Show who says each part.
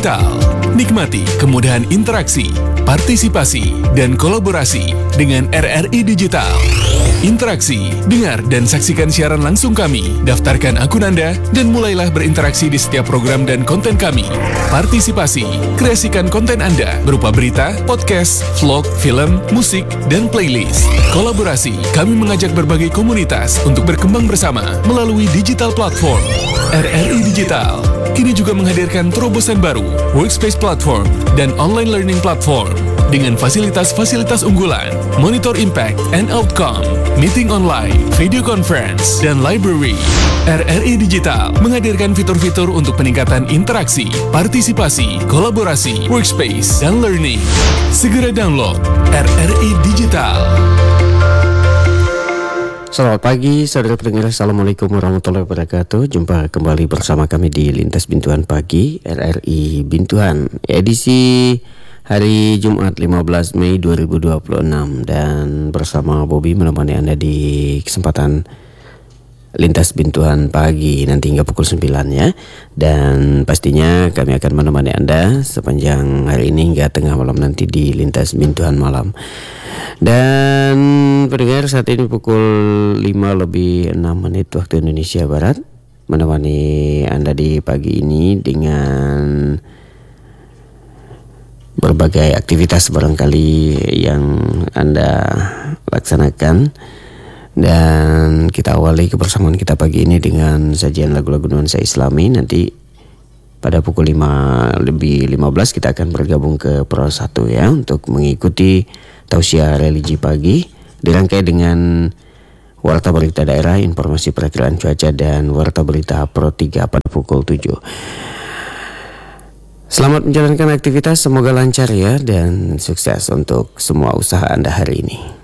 Speaker 1: Digital. Nikmati kemudahan interaksi, partisipasi, dan kolaborasi dengan RRI Digital. Interaksi, dengar dan saksikan siaran langsung kami, daftarkan akun Anda, dan mulailah berinteraksi di setiap program dan konten kami. Partisipasi, kreasikan konten Anda berupa berita, podcast, vlog, film, musik, dan playlist. Kolaborasi, kami mengajak berbagai komunitas untuk berkembang bersama melalui digital platform. RRI Digital kini juga menghadirkan terobosan baru, workspace platform, dan online learning platform dengan fasilitas-fasilitas unggulan, monitor impact and outcome, meeting online, video conference, dan library. RRI Digital menghadirkan fitur-fitur untuk peningkatan interaksi, partisipasi, kolaborasi, workspace, dan learning. Segera download RRI Digital.
Speaker 2: Selamat pagi, saudara pendengar. Assalamualaikum warahmatullahi wabarakatuh. Jumpa kembali bersama kami di Lintas Bintuan Pagi RRI Bintuan, edisi hari Jumat 15 Mei 2026. Dan bersama Bobby menemani Anda di kesempatan Lintas Bintuan Pagi nanti hingga pukul 9 ya. Dan pastinya kami akan menemani Anda sepanjang hari ini hingga tengah malam nanti di Lintas Bintuan Malam. Dan pendengar, saat ini pukul 5:06 waktu Indonesia Barat, menemani Anda di pagi ini dengan berbagai aktivitas barangkali yang Anda laksanakan. Dan kita awali kebersamaan kita pagi ini dengan sajian lagu-lagu nuansa Islami. Nanti pada pukul 5:15 kita akan bergabung ke Pro 1 ya, untuk mengikuti tausiah religi pagi, dirangkai dengan warta berita daerah, informasi perakiraan cuaca, dan warta berita Pro 3 pada pukul 7. Selamat menjalankan aktivitas, semoga lancar ya, dan sukses untuk semua usaha Anda hari ini.